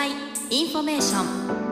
災インフォメーショ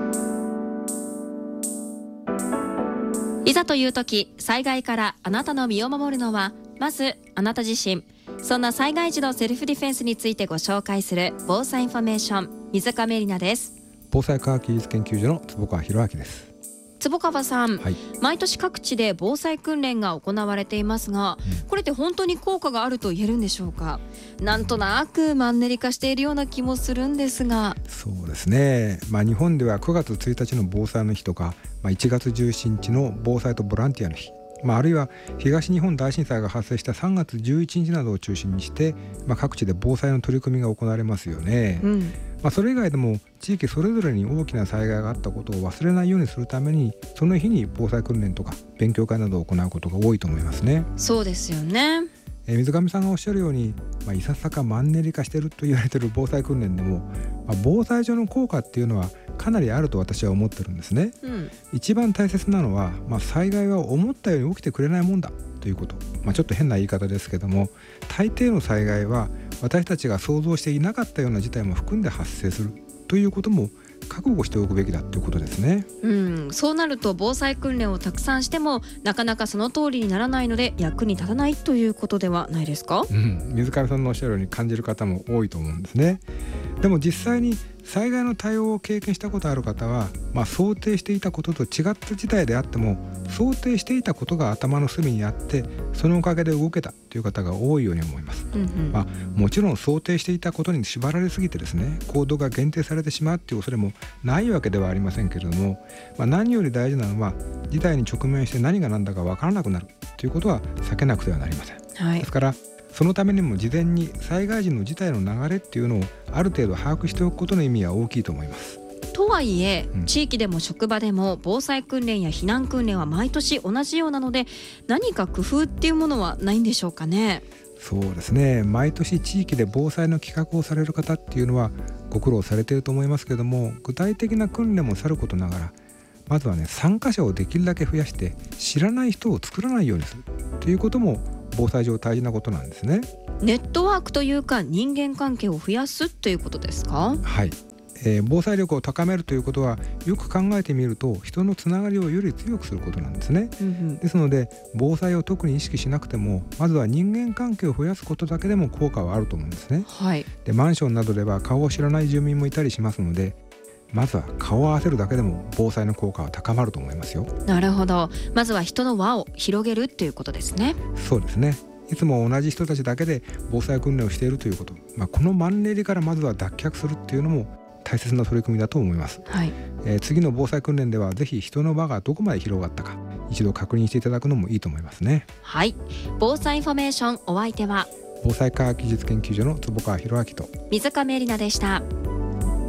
ン。いざという時、災害からあなたの身を守るのはまずあなた自身。そんな災害時のセルフディフェンスについてご紹介する防災インフォメーション、水上里奈です。 防災科学技術研究所の坪川博明です。 坪川さん、 はい、 毎年各地で防災訓練が行われていますが、これって本当に効果があると言えるんでしょうか。なんとなくマンネリ化しているような気もするんですが。 そうですね、日本では9月1日の防災の日とか、1月17日の防災とボランティアの日、あるいは東日本大震災が発生した3月11日などを中心にして、各地で防災の取り組みが行われますよね。それ以外でも地域それぞれに大きな災害があったことを忘れないようにするために、その日に防災訓練とか勉強会などを行うことが多いと思いますね。 そうですよね。 水上さんがおっしゃるように、いささかマンネリ化していると言われている防災訓練でも、防災上の効果っていうのはかなりあると私は思ってるんですね。一番大切なのは、災害は思ったように起きてくれないもんだということ。ちょっと変な言い方ですけども、大抵の災害は私たちが想像していなかったような事態も含んで発生するということも覚悟しておくべきだということですね。 そうなると防災訓練をたくさんしてもなかなかその通りにならないので役に立たないということではないですか。 水上さんのおっしゃるように感じる方も多いと思うんですね。でも実際に災害の対応を経験したことある方は、想定していたことと違った事態であっても想定していたことが頭の隅にあって、そのおかげで動けたという方が多いように思います。もちろん想定していたことに縛られすぎてですね、行動が限定されてしまうという恐れもないわけではありませんけれども、何より大事なのは事態に直面して何が何だか分からなくなるということは避けなくてはなりません。ですからそのためにも事前に災害時の事態の流れっていうのをある程度把握しておくことの意味は大きいと思います。 とはいえ、地域でも職場でも防災訓練や避難訓練は毎年同じようなので、何か工夫っていうものはないんでしょうかね。 そうですね、毎年地域で防災の企画をされる方っていうのはご苦労されていると思いますけども、具体的な訓練もさることながら、まずは参加者をできるだけ増やして知らない人を作らないようにするということも防災上大事なことなんですね。 ネットワークというか人間関係を増やすということですか。 はい、防災力を高めるということはよく考えてみると人のつながりをより強くすることなんですね。ですので防災を特に意識しなくても、まずは人間関係を増やすことだけでも効果はあると思うんですね。でマンションなどでは顔を知らない住民もいたりしますので、まずは顔を合わせるだけでも防災の効果は高まると思いますよ。 なるほど、まずは人の輪を広げるということですね。 そうですね、いつも同じ人たちだけで防災訓練をしているということ、このマンネリからまずは脱却するっていうのも大切な取り組みだと思います。次の防災訓練ではぜひ人の輪がどこまで広がったか一度確認していただくのもいいと思いますね。 防災インフォメーション、お相手は防災科学技術研究所の坪川博明と水上里奈でした。